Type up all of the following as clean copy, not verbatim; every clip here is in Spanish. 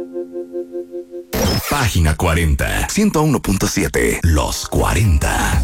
Página 40, 101.7, Los 40.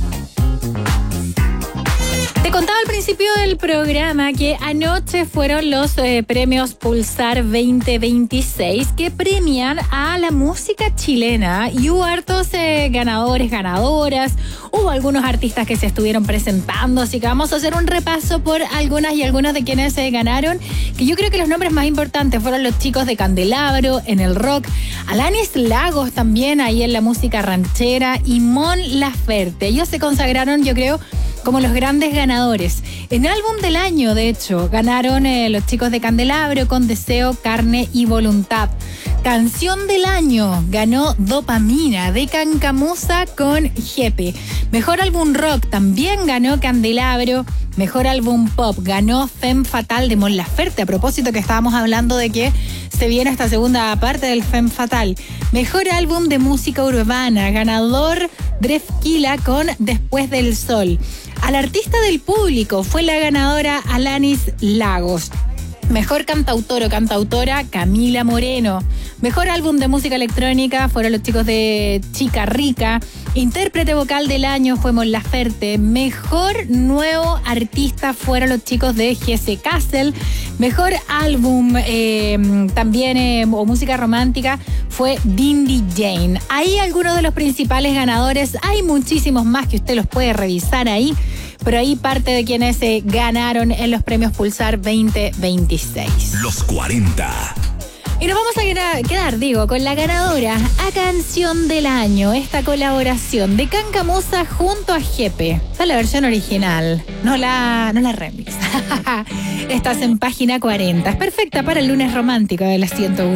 Te contaba al principio del programa que anoche fueron los premios Pulsar 2026 que premian a la música chilena y hubo hartos ganadores, ganadoras, hubo algunos artistas que se estuvieron presentando, así que vamos a hacer un repaso por algunas y algunos de quienes ganaron, que yo creo que los nombres más importantes fueron los chicos de Candelabro en el rock, Alanis Lagos también ahí en la música ranchera y Mon Laferte. Ellos se consagraron, yo creo, como los grandes ganadores. En álbum del año, de hecho, ganaron los chicos de Candelabro con Deseo, Carne y Voluntad. Canción del año ganó Dopamina de Cancamusa con Jepe. Mejor álbum rock también ganó Candelabro. Mejor álbum pop ganó Femme Fatale de Mon Laferte. A propósito que estábamos hablando de que se viene esta segunda parte del Femme Fatale. Mejor álbum de música urbana, ganador Drefkila con Después del Sol. Al artista del público fue la ganadora Alanis Lagos. Mejor cantautor o cantautora, Camila Moreno. Mejor álbum de música electrónica fueron los chicos de Chica Rica. Intérprete vocal del año fue Mon Laferte. Mejor nuevo artista fueron los chicos de Jesse Castle. Mejor álbum también o música romántica fue Dindy Jane. Ahí algunos de los principales ganadores. Hay muchísimos más que usted los puede revisar ahí. Pero ahí parte de quienes ganaron en los premios Pulsar 2026. Los 40. Y nos vamos a quedar, con la ganadora a Canción del Año. Esta colaboración de Cancamusa junto a Jepe. Esta es la versión original, no la remix. Estás en Página 40. Es perfecta para el lunes romántico de la 101.